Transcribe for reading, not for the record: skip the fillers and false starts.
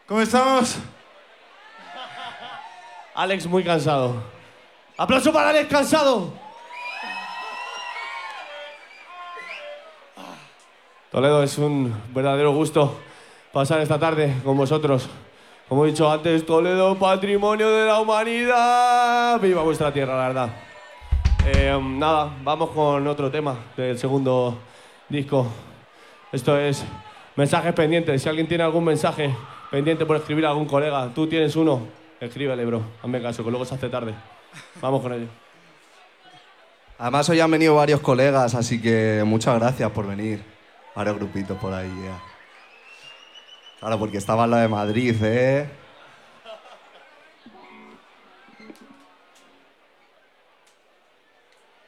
¿Cómo estamos? Alex muy cansado. ¡Aplauso para Alex cansado! Toledo, es un verdadero gusto pasar esta tarde con vosotros. Como he dicho antes, Toledo, patrimonio de la humanidad. Viva vuestra tierra, la verdad. Nada, vamos con otro tema del segundo disco. Esto es mensajes pendientes. Si alguien tiene algún mensaje pendiente por escribir a algún colega, tú tienes uno, escríbele, bro. Hazme caso, que luego se hace tarde. Vamos con ello. Además, hoy han venido varios colegas, así que muchas gracias por venir. Varios grupitos por ahí, ya. Claro, porque estaba en la de Madrid, ¿eh?